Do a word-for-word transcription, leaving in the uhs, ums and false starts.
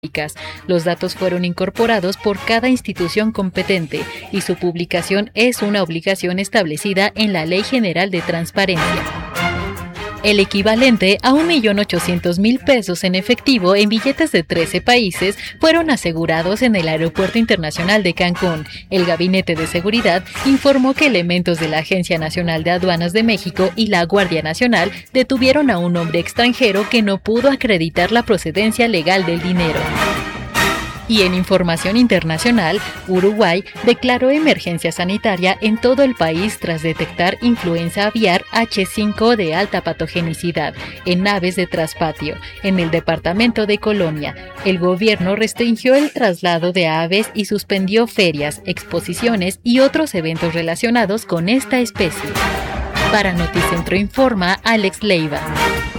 Los datos fueron incorporados por cada institución competente y su publicación es una obligación establecida en la Ley General de Transparencia. El equivalente a un millón ochocientos mil pesos en efectivo en billetes de trece países fueron asegurados en el Aeropuerto Internacional de Cancún. El Gabinete de Seguridad informó que elementos de la Agencia Nacional de Aduanas de México y la Guardia Nacional detuvieron a un hombre extranjero que no pudo acreditar la procedencia legal del dinero. Y en información internacional, Uruguay declaró emergencia sanitaria en todo el país tras detectar influenza aviar H cinco de alta patogenicidad en aves de traspatio, en el departamento de Colonia. El gobierno restringió el traslado de aves y suspendió ferias, exposiciones y otros eventos relacionados con esta especie. Para Noticentro informa Alex Leiva.